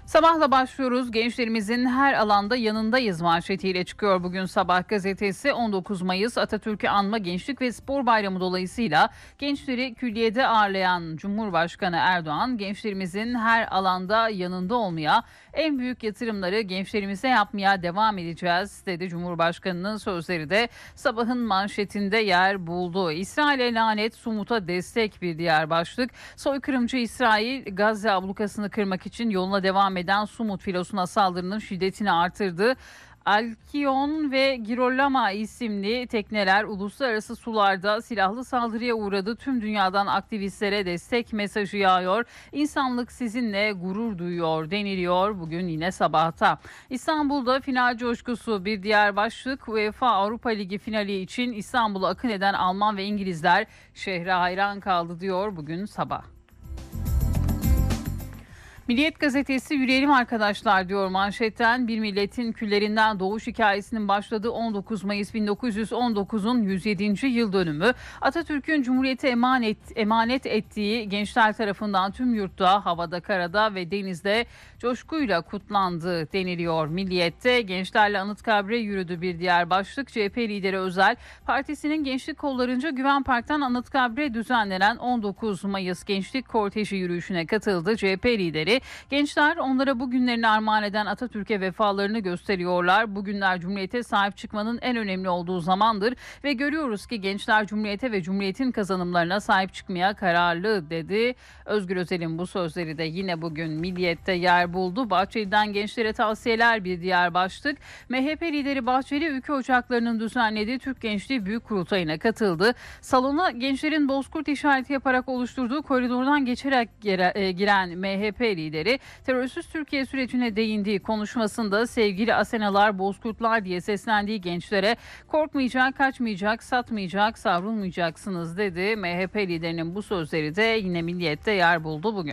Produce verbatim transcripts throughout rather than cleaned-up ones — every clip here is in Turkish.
Sabahla başlıyoruz. Gençlerimizin her alanda yanındayız manşetiyle çıkıyor bugün Sabah gazetesi. on dokuz Mayıs Atatürk'ü anma Gençlik ve Spor Bayramı dolayısıyla gençleri külliyede ağırlayan Cumhurbaşkanı Erdoğan, gençlerimizin her alanda yanında olmaya, en büyük yatırımları gençlerimize yapmaya devam edeceğiz dedi. Cumhurbaşkanının sözleri de Sabah'ın manşetinde yer buldu. İsrail'e lanet, Sumut'a destek bir diğer başlık. Soykırımcı İsrail, Gazze ablukasını kırmak için yoluna devam eden Sumut filosuna saldırının şiddetini artırdı. Alkion ve Girolama isimli tekneler uluslararası sularda silahlı saldırıya uğradı. Tüm dünyadan aktivistlere destek mesajı yağıyor. İnsanlık sizinle gurur duyuyor deniliyor bugün yine Sabah'ta. İstanbul'da final coşkusu bir diğer başlık. UEFA Avrupa Ligi finali için İstanbul'a akın eden Alman ve İngilizler şehre hayran kaldı diyor bugün Sabah. Milliyet gazetesi yürüyelim arkadaşlar diyor manşetten. Bir milletin küllerinden doğuş hikayesinin başladığı on dokuz Mayıs bin dokuz yüz on dokuzun yüz yedinci yıl dönümü. Atatürk'ün Cumhuriyete emanet, emanet ettiği gençler tarafından tüm yurtta, havada, karada ve denizde coşkuyla kutlandı deniliyor. Milliyet'te gençlerle Anıtkabir'e yürüdü bir diğer başlık. C H P lideri Özel, partisinin gençlik kollarınca Güven Park'tan Anıtkabir'e düzenlenen on dokuz Mayıs Gençlik Korteji yürüyüşüne katıldı. C H P lideri, gençler onlara bu günlerini armağan eden Atatürk'e vefalarını gösteriyorlar. Bugünler Cumhuriyete sahip çıkmanın en önemli olduğu zamandır ve görüyoruz ki gençler Cumhuriyete ve Cumhuriyet'in kazanımlarına sahip çıkmaya kararlı dedi. Özgür Özel'in bu sözleri de yine bugün Milliyet'te yer buldu. Bahçeli'den gençlere tavsiyeler bir diğer başlık. M H P lideri Bahçeli, ülke ocaklarının düzenlediği Türk Gençliği Büyük Kurultayı'na katıldı. Salona gençlerin bozkurt işareti yaparak oluşturduğu koridordan geçerek giren M H P lideri terörsüz Türkiye sürecine değindiği konuşmasında sevgili Asenalar, Bozkurtlar diye seslendiği gençlere korkmayacak, kaçmayacak, satmayacak, savrulmayacaksınız dedi. M H P liderinin bu sözleri de yine Milliyet'te yer buldu bugün.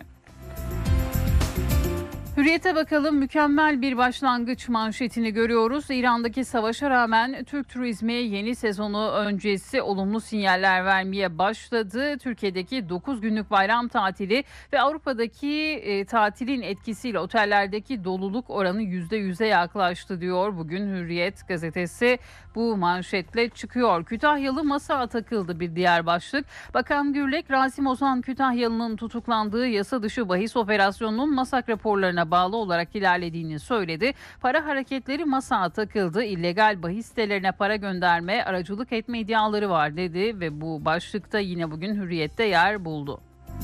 Hürriyet'e bakalım, mükemmel bir başlangıç manşetini görüyoruz. İran'daki savaşa rağmen Türk turizmi yeni sezonu öncesi olumlu sinyaller vermeye başladı. Türkiye'deki dokuz günlük bayram tatili ve Avrupa'daki e, tatilin etkisiyle otellerdeki doluluk oranı yüzde yüze yaklaştı diyor. Bugün Hürriyet gazetesi bu manşetle çıkıyor. Kütahyalı masağa takıldı bir diğer başlık. Bakan Gürlek, Rasim Ozan Kütahyalı'nın tutuklandığı yasa dışı bahis operasyonunun masak raporlarına bağlı olarak ilerlediğini söyledi. Para hareketleri masağa takıldı. İllegal bahis sitelerine para gönderme, aracılık etme iddiaları var dedi ve bu başlıkta yine bugün Hürriyet'te yer buldu.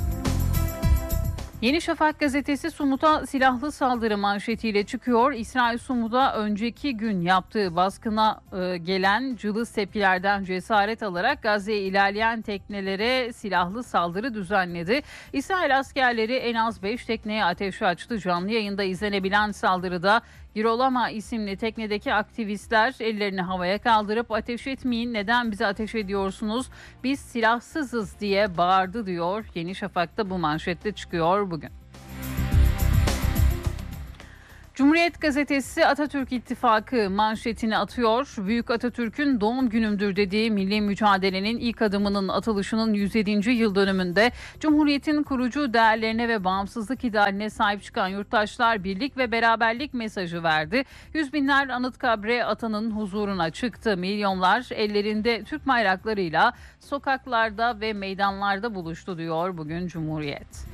Yeni Şafak gazetesi Sumut'a silahlı saldırı manşetiyle çıkıyor. İsrail Sumut'a önceki gün yaptığı baskına e, gelen cılız tepkilerden cesaret alarak Gazze'ye ilerleyen teknelere silahlı saldırı düzenledi. İsrail askerleri en az beş tekneye ateş açtı. Canlı yayında izlenebilen saldırıda Girolama isimli teknedeki aktivistler ellerini havaya kaldırıp ateş etmeyin, neden bize ateş ediyorsunuz, biz silahsızız diye bağırdı diyor. Yeni Şafak'ta bu manşette çıkıyor bugün. Cumhuriyet gazetesi Atatürk İttifakı manşetini atıyor. Büyük Atatürk'ün doğum günümdür dediği milli mücadelenin ilk adımının atılışının yüz yedinci yıl dönümünde Cumhuriyet'in kurucu değerlerine ve bağımsızlık idealine sahip çıkan yurttaşlar birlik ve beraberlik mesajı verdi. Yüz binler Anıtkabir'e atanın huzuruna çıktı. Milyonlar ellerinde Türk bayraklarıyla sokaklarda ve meydanlarda buluştu diyor bugün Cumhuriyet.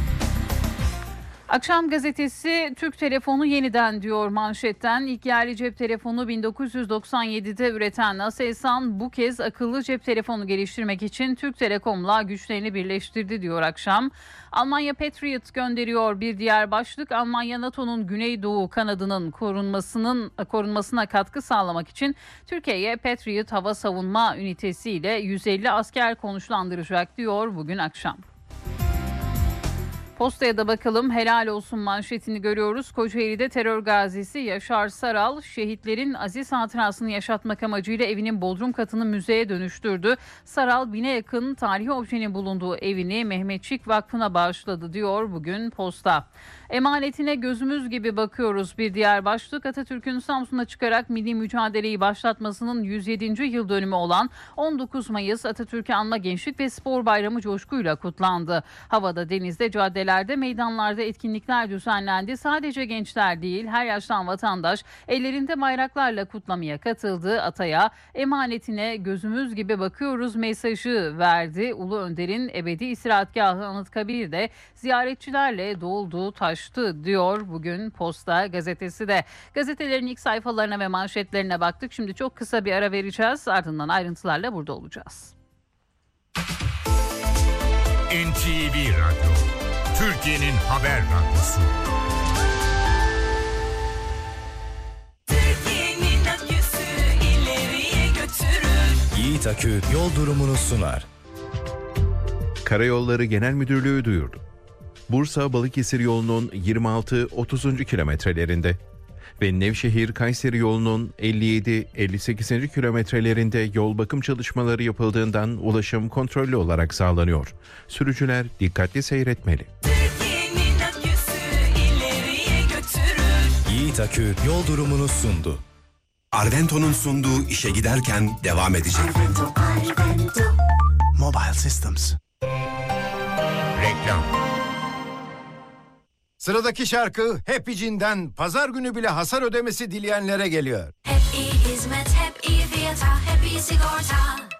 Akşam gazetesi Türk telefonu yeniden diyor manşetten. İlk yerli cep telefonu bin dokuz yüz doksan yedide üreten Aselsan bu kez akıllı cep telefonu geliştirmek için Türk Telekom'la güçlerini birleştirdi diyor akşam. Almanya Patriot gönderiyor bir diğer başlık. Almanya NATO'nun Güneydoğu kanadının korunmasının korunmasına katkı sağlamak için Türkiye'ye Patriot hava savunma ünitesiyle yüz elli asker konuşlandıracak diyor bugün akşam. Postaya da bakalım, helal olsun manşetini görüyoruz. Kocaeli'de terör gazisi Yaşar Saral, şehitlerin aziz hatırasını yaşatmak amacıyla evinin bodrum katını müzeye dönüştürdü. Saral, bine yakın tarihi objenin bulunduğu evini Mehmetçik Vakfı'na bağışladı diyor bugün Posta. Emanetine gözümüz gibi bakıyoruz bir diğer başlık. Atatürk'ün Samsun'a çıkarak milli mücadeleyi başlatmasının yüz yedinci yıl dönümü olan on dokuz Mayıs Atatürk'ü anma Gençlik ve Spor Bayramı coşkuyla kutlandı. Havada, denizde, caddeler bölgelerde meydanlarda etkinlikler düzenlendi. Sadece gençler değil, her yaştan vatandaş ellerinde bayraklarla kutlamaya katıldı. Ataya emanetine gözümüz gibi bakıyoruz mesajı verdi. Ulu Önder'in ebedi istirahatgahı Anıtkabir'de ziyaretçilerle doldu taştı diyor bugün Posta gazetesi de. Gazetelerin ilk sayfalarına ve manşetlerine baktık. Şimdi çok kısa bir ara vereceğiz. Ardından ayrıntılarla burada olacağız. N T V Radyo, Türkiye'nin haber radyosu. Türkiye'nin aküsü ileriye götürür. Yiğit Akü yol durumunu sunar. Karayolları Genel Müdürlüğü duyurdu. Bursa-Balıkesir yolunun yirmi altı otuzuncu kilometrelerinde ve Nevşehir-Kayseri yolunun elli yedi elli sekizinci kilometrelerinde yol bakım çalışmaları yapıldığından ulaşım kontrollü olarak sağlanıyor. Sürücüler dikkatli seyretmeli. Türkiye'nin aküsü ileriye götürür. Yiğit Akü yol durumunu sundu. Arvento'nun sunduğu işe giderken devam edecek. Arvento, Arvento. Mobile Systems. Reklam. Sıradaki şarkı Happy'cinden pazar günü bile hasar ödemesi dileyenlere geliyor. Hep iyi hizmet, hep iyi fiyata, hep iyi sigorta.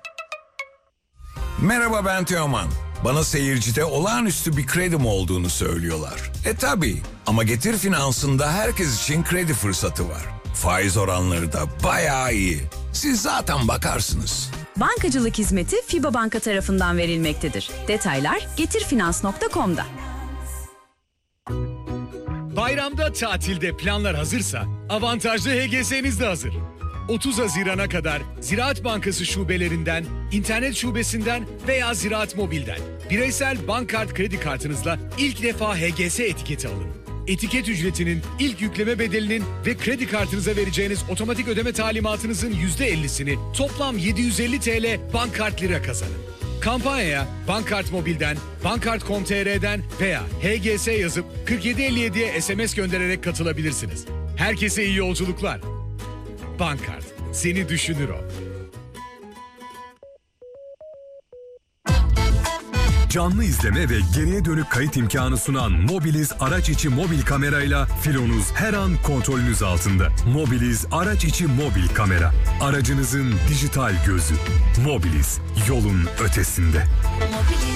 Merhaba, ben Teoman. Bana seyircide olağanüstü bir kredim olduğunu söylüyorlar. E tabii, ama Getir Finans'ında herkes için kredi fırsatı var. Faiz oranları da bayağı iyi. Siz zaten bakarsınız. Bankacılık hizmeti FİBA Banka tarafından verilmektedir. Detaylar getirfinans nokta com'da. Bayramda tatilde planlar hazırsa avantajlı H G S'niz de hazır. otuz Haziran'a kadar Ziraat Bankası şubelerinden, internet şubesinden veya Ziraat Mobil'den bireysel bank kart kredi kartınızla ilk defa H G S etiketi alın. Etiket ücretinin, ilk yükleme bedelinin ve kredi kartınıza vereceğiniz otomatik ödeme talimatınızın yüzde ellisini toplam yedi yüz elli TL bank kart lira kazanın. Kampanyaya Bankart Mobil'den, bankart nokta com nokta tr'den veya H G S yazıp kırk yedi elli yediye S M S göndererek katılabilirsiniz. Herkese iyi yolculuklar. Bankart, seni düşünür o. Canlı izleme ve geriye dönük kayıt imkanı sunan Mobiliz araç içi mobil kamerayla filonuz her an kontrolünüz altında. Mobiliz araç içi mobil kamera. Aracınızın dijital gözü. Mobiliz, yolun ötesinde. Mobiliz.